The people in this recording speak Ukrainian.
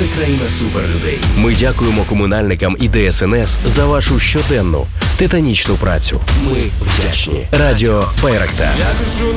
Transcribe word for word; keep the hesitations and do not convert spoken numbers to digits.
це країна суперлюдей. Ми дякуємо комунальникам і Де Ес Ен Ес за вашу щоденну титанічну працю. Ми вдячні. Радіо Байрактар.